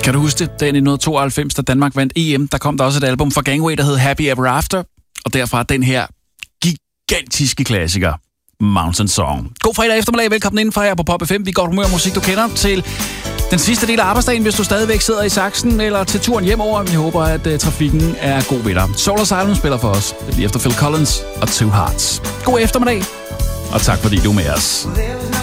Kan du huske det? Det er 1992, da Danmark vandt EM. Der kom der også et album fra Gangway, der hed Happy Ever After. Og derfra den her gigantiske klassiker, Mountain Song. God fredag eftermiddag. Velkommen indenfor her på Pop FM. Vi går humør musik, du kender, til den sidste del af arbejdsdagen, hvis du stadigvæk sidder i saksen, eller til turen hjemover. Vi håber, at trafikken er god ved dig. Soul Asylum spiller for os. Det bliver efter Phil Collins og Two Hearts. God eftermiddag, og tak fordi du er med os.